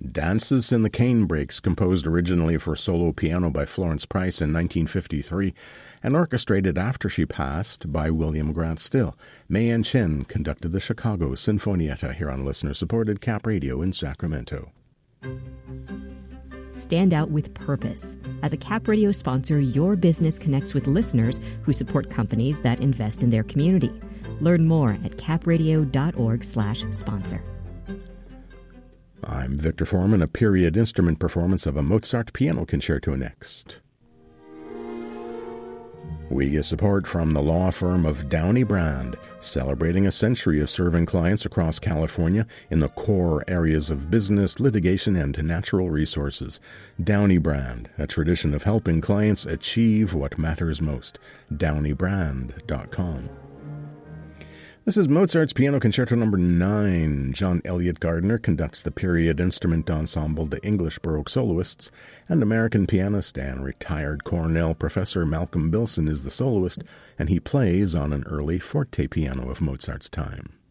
Dances in the Canebrakes, composed originally for solo piano by Florence Price in 1953 and orchestrated after she passed by William Grant Still. Mei-Yen Chen conducted the Chicago Sinfonietta here on listener-supported Cap Radio in Sacramento. Stand out with purpose. As a Cap Radio sponsor, your business connects with listeners who support companies that invest in their community. Learn more at capradio.org/sponsor. I'm Victor Foreman, a period instrument performance of a Mozart piano concerto next. We get support from the law firm of Downey Brand, celebrating a century of serving clients across California in the core areas of business, litigation, and natural resources. Downey Brand, a tradition of helping clients achieve what matters most. DowneyBrand.com. This is Mozart's Piano Concerto No. 9. John Elliott Gardner conducts the period instrument ensemble, the English Baroque Soloists, and American pianist and retired Cornell professor Malcolm Bilson is the soloist, and he plays on an early forte piano of Mozart's time.